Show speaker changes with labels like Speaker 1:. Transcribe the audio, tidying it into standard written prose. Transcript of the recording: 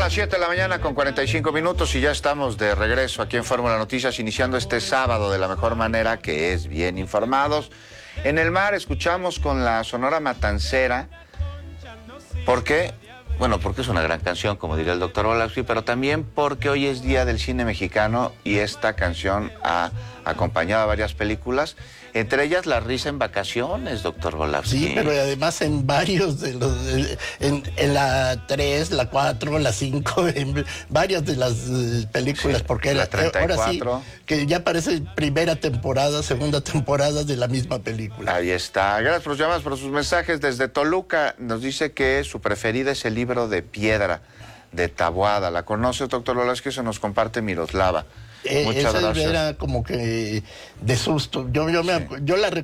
Speaker 1: las 7 de la mañana con 45 minutos y ya estamos de regreso aquí en Fórmula Noticias, iniciando este sábado de la mejor manera, que es bien informados. En el mar escuchamos con la Sonora Matancera. ¿Por qué? Bueno, porque es una gran canción, como diría el doctor Volowski, pero también porque hoy es Día del Cine Mexicano y esta canción ha acompañado a varias películas, entre ellas La Risa en Vacaciones, doctor Volowski.
Speaker 2: Sí, pero además en varios de los... En la 3, la 4, la 5, en varias de las películas, sí, porque
Speaker 1: la 34.
Speaker 2: Ahora sí, que ya parece primera temporada, segunda temporada de la misma película.
Speaker 1: Ahí está. Gracias por sus llamadas, por sus mensajes. Desde Toluca nos dice que su preferida es el libro de piedra de Taboada. ¿La conoce, doctor Volowski? Eso nos comparte Miroslava. Muchas gracias.
Speaker 2: Era como que de susto. Yo la